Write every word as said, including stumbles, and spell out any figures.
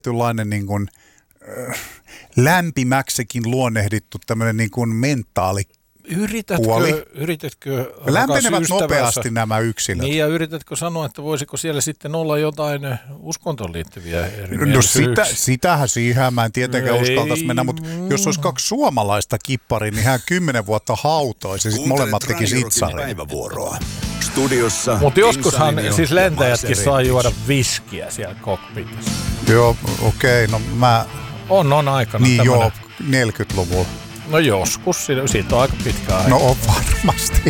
tietynlainen niin kuin, äh, lämpimäksikin luonnehdittu tämmöinen niin kuin mentaali. Yritätkö, yritätkö lämpenevät nopeasti nämä yksilöt. Niin, ja yritätkö sanoa, että voisiko siellä sitten olla jotain uskontoon liittyviä eri No sitä, sitähän siihen mä en tietenkään no uskaltaisi mennä, mutta jos olisi kaksi suomalaista kipparia, niin hän kymmenen vuotta hautoisi ja sitten molemmat tekisi itsarin. Päivävuoroa. Studiossa. Mutta joskushan siis lentäjätkin saa juoda viskiä siellä cockpitissa. Joo, okei, okay, no mä... On, on aikana niin tämmönen. Joo, neljäkymmentäluvulla. No joskus, siitä on aika pitkä aika. No on varmasti.